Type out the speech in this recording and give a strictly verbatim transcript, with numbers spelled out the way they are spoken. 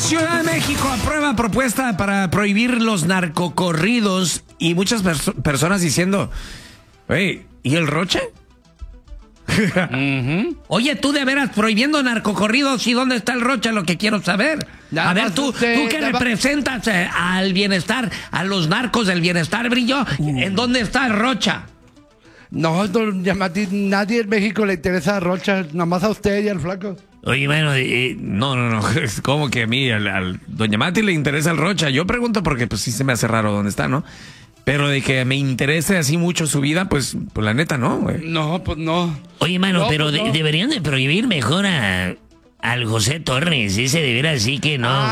Ciudad de México aprueba propuesta para prohibir los narcocorridos y muchas perso personas diciendo, hey, ¿y el Rocha? uh-huh. Oye, tú de veras prohibiendo narcocorridos, ¿y dónde está el Rocha? Lo que quiero saber. Nada a ver, tú, usted, tú que representas eh, al bienestar, a los narcos del bienestar, Brillo, uh. ¿en dónde está el Rocha? No, don Yamati, nadie en México le interesa a Rocha, nada más a usted y al flaco. Oye, bueno, eh, no, no, no, es como que a mí, al, al don Yamati le interesa el Rocha. Yo pregunto porque pues sí se me hace raro dónde está, ¿no? Pero de que me interese así mucho su vida, pues, pues la neta, no, güey. No, pues no. Oye, mano, no, pero pues de, no. deberían de prohibir mejor a, al José Torres. Ese de veras sí que no.